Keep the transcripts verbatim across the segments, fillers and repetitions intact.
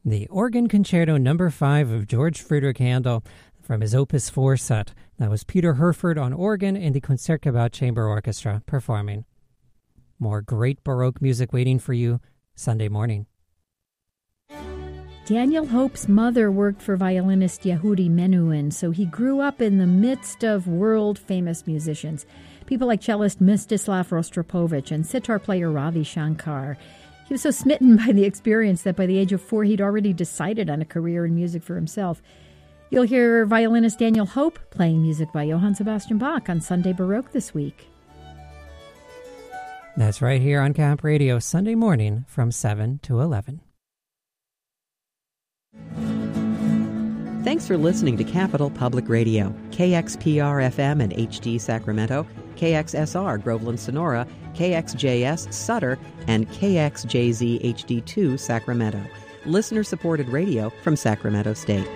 the Organ Concerto Number five of George Friedrich Handel from his Opus four set. That was Peter Herford on organ and the Concertgebouw Chamber Orchestra performing. More great Baroque music waiting for you Sunday morning. Daniel Hope's mother worked for violinist Yehudi Menuhin, so he grew up in the midst of world-famous musicians. People like cellist Mstislav Rostropovich and sitar player Ravi Shankar. He was so smitten by the experience that by the age of four, he'd already decided on a career in music for himself. You'll hear violinist Daniel Hope playing music by Johann Sebastian Bach on Sunday Baroque this week. That's right here on Camp Radio, Sunday morning from seven to eleven. Thanks for listening to Capital Public Radio, K X P R F M and H D Sacramento, K X S R Groveland Sonora, K X J S Sutter, and K X J Z H D two Sacramento. Listener-supported radio from Sacramento State.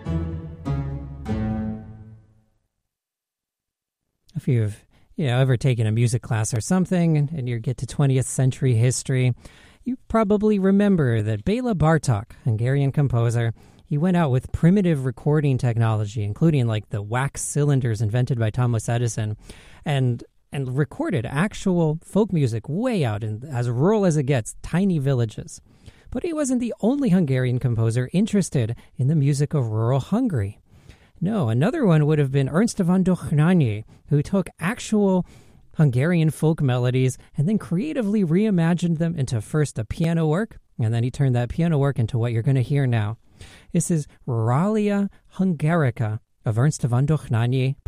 If you've you know, ever taken a music class or something and, and you get to twentieth century history, you probably remember that Bela Bartok, Hungarian composer, he went out with primitive recording technology, including like the wax cylinders invented by Thomas Edison, and and recorded actual folk music way out in as rural as it gets, tiny villages. But he wasn't the only Hungarian composer interested in the music of rural Hungary. No, another one would have been Ernst von Dohnányi, who took actual Hungarian folk melodies and then creatively reimagined them into first a piano work, and then he turned that piano work into what you're going to hear now. This is Ruralia Hungarica of Ernst von Dohnányi,